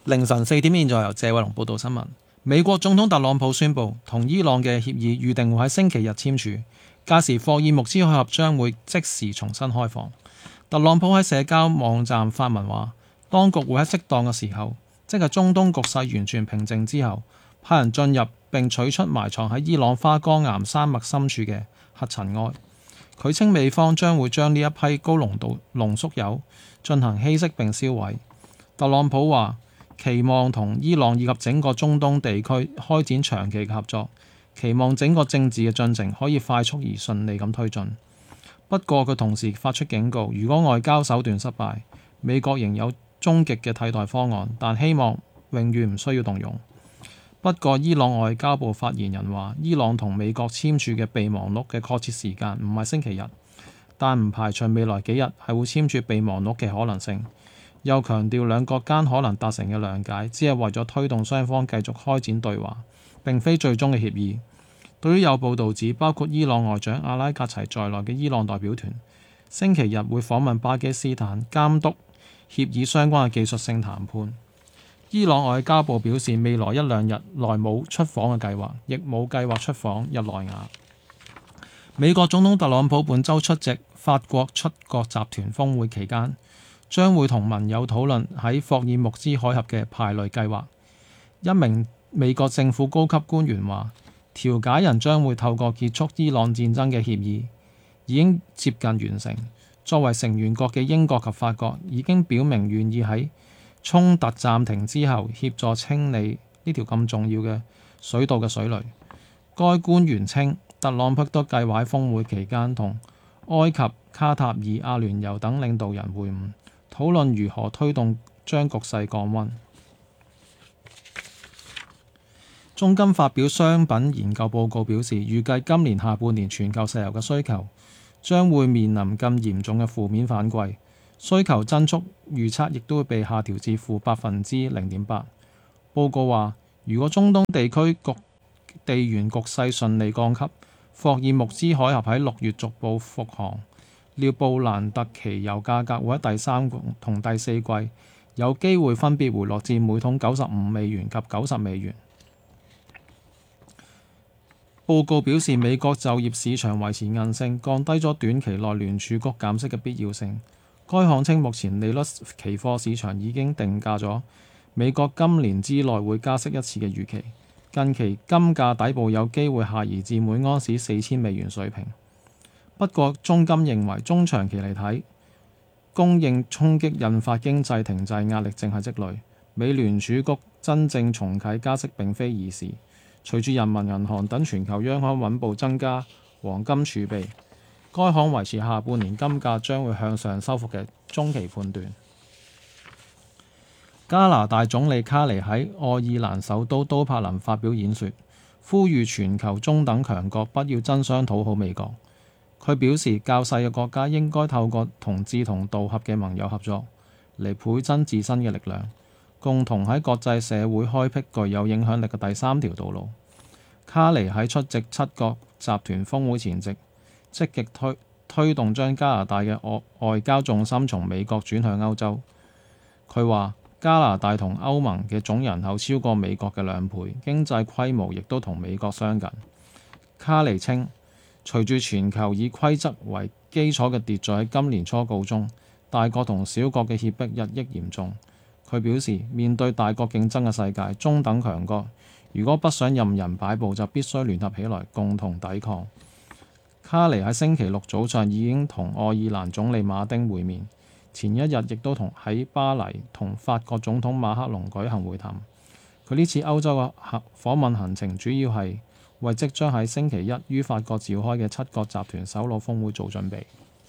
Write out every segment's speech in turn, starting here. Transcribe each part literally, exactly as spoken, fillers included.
凌晨四點現在由謝偉龍報道新聞。美國總統特朗普宣布同伊朗嘅協議預定會喺星期日簽署，屆時霍爾木茲海峽將會即時重新開放。特朗普喺社交網站發文話，當局會喺適當嘅時候，即係中東局勢完全平靜之後，派人進入並取出埋藏喺伊朗花崗岩山脈深處嘅核塵埃。佢稱美方將會將呢一批高濃度濃縮鈾進行稀釋並銷毀。特朗普話期望同伊朗以及整個中東地區開展長期嘅合作，期望整個政治嘅進程可以快速而順利咁推進。不過佢同時發出警告，如果外交手段失敗，美國仍有終極嘅替代方案，但希望永遠唔需要動用。不過伊朗外交部發言人話，伊朗同美國簽署嘅備忘錄嘅確切時間唔係星期日，但唔排除未來幾日係會簽署備忘錄嘅可能性。又強調兩國間可能達成嘅諒解，只係為咗推動雙方繼續開展對話，並非最終嘅協議。對於有報導指，包括伊朗外長阿拉格齊在內嘅伊朗代表團，星期日會訪問巴基斯坦，監督協議相關嘅技術性談判。伊朗外交部表示，未來一兩日內冇出訪嘅計劃，亦冇計劃出訪日內瓦。美國總統特朗普本週出席法國七國集團峰會期間，將會同盟友討論喺霍爾木茲海峽嘅排雷計劃。一名美國政府高級官員話，調解人將會透過結束伊朗戰爭嘅協議，已經接近完成。作為成員國嘅英國及法國已經表明願意喺衝突暫停之後協助清理呢條咁重要嘅水道嘅水雷。該官員稱，特朗普都計劃喺峰會期間同埃及、卡塔爾、阿聯酋等領導人會晤，討論如何推動將局勢降溫。中金發表商品研究報告表示，預計今年下半年全球石油嘅需求將會面臨更嚴重嘅負面反季，需求增速預測亦都會被下調至負百分之零點八。報告話，如果中東地區局地緣局勢順利降級，霍爾木茲海峽喺六月逐步復航，料布蘭特期油價格會喺第三同第四季有機會分別回落至每桶九十五美元及九十美元。報告表示，美國就業市場維持韌性，降低咗短期內聯儲局減息嘅必要性。該行稱，目前利率期貨市場已經定價咗美國今年之內會加息一次嘅預期。近期金價底部有機會下移至每盎司四千美元水平。不過，中金認為中長期嚟睇，供應衝擊引發經濟停滯壓力正係積累。美聯儲局真正重啟加息並非易事。隨住人民銀行等全球央行穩步增加黃金儲備，該行維持下半年金價將會向上收復嘅中期判斷。加拿大總理卡尼喺愛爾蘭首都都柏林發表演說，呼籲全球中等強國不要爭相討好美國。佢表示，較細嘅國家應該透過同志同道合嘅盟友合作，嚟倍增自身嘅力量，共同喺國際社會開闢具有影響力嘅第三條道路。卡尼喺出席七國集團峰會前夕，積極推推動將加拿大嘅外外交重心從美國轉向歐洲。佢話加拿大同歐盟嘅總人口超過美國嘅兩倍，經濟規模亦都同美國相近。卡尼稱，隨住全球以規則為基礎嘅秩序喺今年初告終，大國同小國嘅脅迫日益嚴重。佢表示，面對大國競爭嘅世界，中等強國如果不想任人擺佈，就必須聯合起來，共同抵抗。卡尼喺星期六早上已經同愛爾蘭總理馬丁會面，前一日亦都同喺巴黎同法國總統馬克龍舉行會談。佢呢次歐洲嘅訪問行程主要係為即將喺星期一於法國召開嘅七國集團首腦峰會做準備。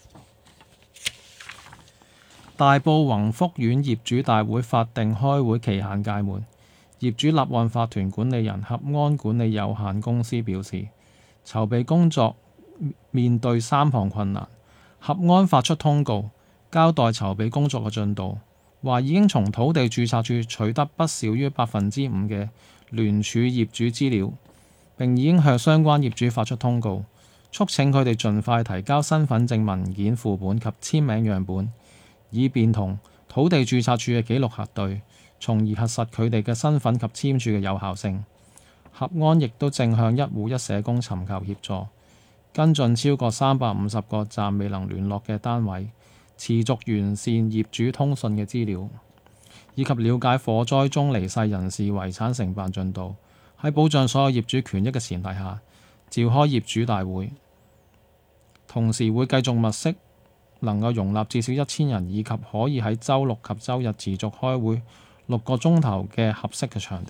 大埔宏福苑業主大會法定開會期限屆滿，業主立案法團管理人合安管理有限公司表示，籌備工作面對三項困難。合安發出通告，交代籌備工作嘅進度，話已經從土地註冊處取得不少於百分之五嘅聯署業主資料，並已經向相關業主發出通告，促請佢哋盡快提交身份證文件副本及簽名樣本，以便同土地註冊處嘅記錄核對。 從而核實佢哋嘅身份及簽署嘅有效性。合安亦都正向一戶一社工尋求協助，跟進超過三百五十個暫未能聯絡嘅單位，持續完善業主通訊嘅資料，以及了解火災中離世人士遺產承辦進度。喺保障所有業主權益嘅前提下，召開業主大會，同時會繼續物色能夠容納至少一千人，以及可以喺週六及週日持續開會六個鐘頭嘅合適嘅場地。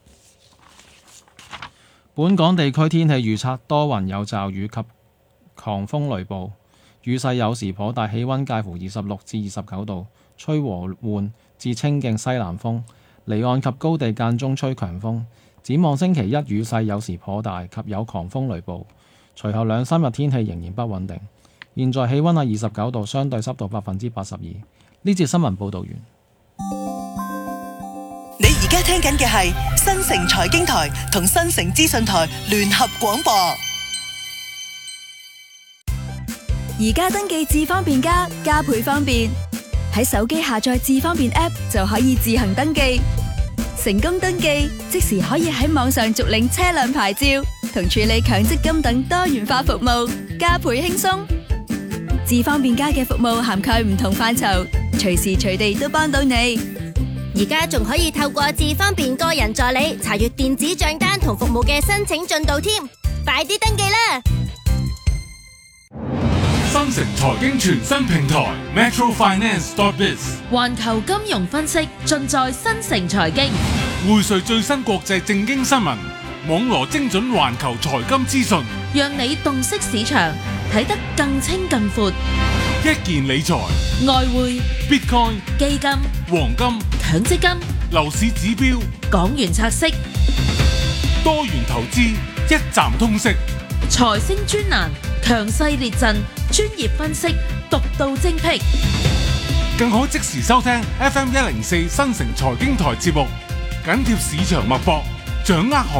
本港地區天氣預測多雲有驟雨及狂風雷暴，雨勢有時頗大，氣温介乎二十六至二十九度，吹和緩至清勁西南風，離岸及高地間中吹強風。展望星期一雨勢有時頗大及有狂風雷暴，隨後兩三日天氣仍然不穩定。現在氣温係二十九度，相對濕度百分之八十二。呢節新聞報導完。 你而家聽緊嘅係新城財經台同新城資訊台聯合廣播。 而家登記智方便加，加倍方便。喺手機下載智方便 App 就可以自行登記，成功登記即時可以喺網上續領車輛牌照同處理強積金等多元化服務，加倍輕鬆。智方便加嘅服務涵蓋唔同範疇，隨時隨地都幫到你。 而家仲可以透過智方便個人助理查閱電子賬單同服務嘅申請進度添，快啲登記啦！ 新城財經全新平台 Metro Finance dot biz， 環球金融分析盡在新城財經， 匯萃最新國際政經新聞，網羅精準環球財金資訊， 讓你洞悉市場，睇得更清更闊。 一件理財、 外匯、 Bitcoin、 基金、 黃金、 強積金、 樓市指標、 港元拆息、 多元投資，一站通識。 財星專欄，強勢列陣，專業分析，獨到精闢。 更可即時收聽 F M 一零四新城財經台節目，緊貼市場脈搏，掌握行